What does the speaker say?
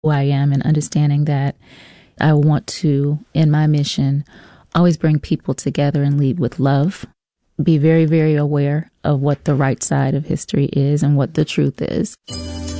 who I am and understanding that I want to, in my mission, always bring people together and lead with love. Be very, very aware of what the right side of history is and what the truth is.